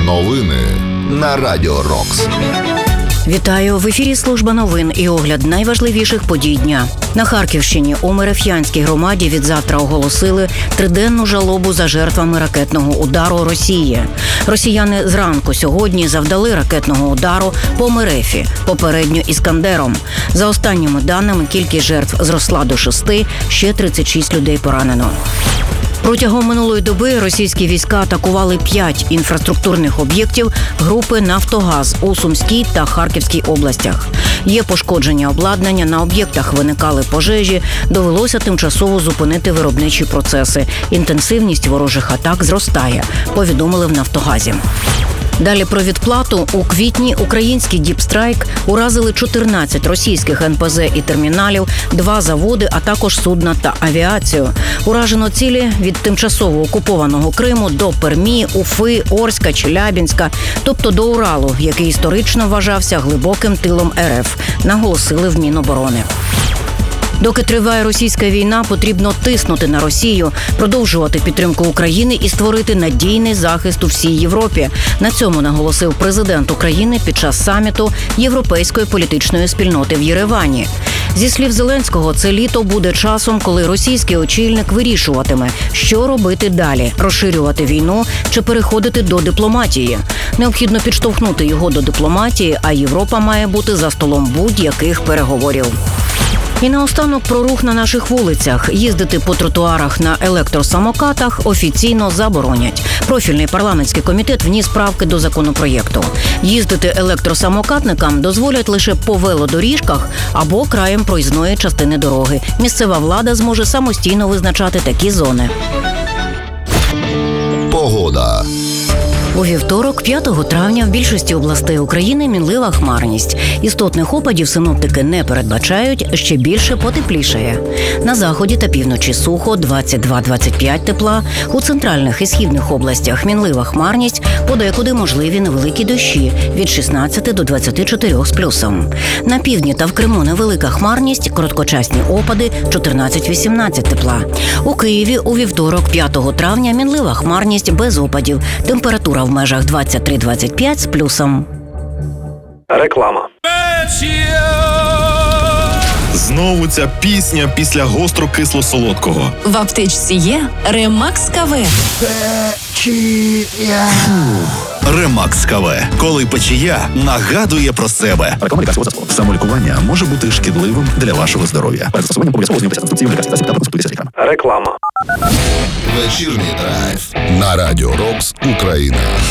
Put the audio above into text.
Новини на Радіо Рокс. Вітаю! В ефірі служба новин і огляд найважливіших подій дня. На Харківщині у Мереф'янській громаді відзавтра оголосили триденну жалобу за жертвами ракетного удару Росії. Росіяни зранку сьогодні завдали ракетного удару по Мерефі, попередньо Іскандером. За останніми даними, кількість жертв зросла до 6, ще 36 людей поранено. Протягом минулої доби російські війська атакували 5 інфраструктурних об'єктів групи «Нафтогаз» у Сумській та Харківській областях. Є пошкодження обладнання, на об'єктах виникали пожежі, довелося тимчасово зупинити виробничі процеси. Інтенсивність ворожих атак зростає, повідомили в «Нафтогазі». Далі про відплату. У квітні українські «Діпстрайк» уразили 14 російських НПЗ і терміналів, 2 заводи, а також судна та авіацію. Уражено цілі від тимчасово окупованого Криму до Пермі, Уфи, Орська, Челябінська, тобто до Уралу, який історично вважався глибоким тилом РФ, наголосили в Міноборони. Доки триває російська війна, потрібно тиснути на Росію, продовжувати підтримку України і створити надійний захист у всій Європі. На цьому наголосив президент України під час саміту Європейської політичної спільноти в Єревані. Зі слів Зеленського, це літо буде часом, коли російський очільник вирішуватиме, що робити далі – розширювати війну чи переходити до дипломатії. Необхідно підштовхнути його до дипломатії, а Європа має бути за столом будь-яких переговорів. І наостанок про рух на наших вулицях. Їздити по тротуарах на електросамокатах офіційно заборонять. Профільний парламентський комітет вніс правки до законопроєкту. Їздити електросамокатникам дозволять лише по велодоріжках або краєм проїзної частини дороги. Місцева влада зможе самостійно визначати такі зони. Погода. У вівторок, 5 травня, в більшості областей України мінлива хмарність. Істотних опадів синоптики не передбачають, ще більше потеплішає. На заході та півночі сухо, 22-25 тепла. У центральних і східних областях мінлива хмарність, подекуди можливі невеликі дощі від 16 до 24 з плюсом. На півдні та в Криму невелика хмарність, короткочасні опади 14-18 тепла. У Києві у вівторок, 5 травня, мінлива хмарність без опадів. Температура в межах 23-25 з плюсом. Реклама. Знову ця пісня після гостро-кисло-солодкого. В аптечці є Ремакс КВ. Ремакс КВ. Коли печія нагадує про себе. Реклама лікарського засобу. Самолікування може бути шкідливим для вашого здоров'я. Перед застосуванням обов'язково знайомтеся з інструкцією лікарських засіб та проконсультуйтеся з лікарем. Реклама. Вечірній драйв на Радіо Рокс Україна.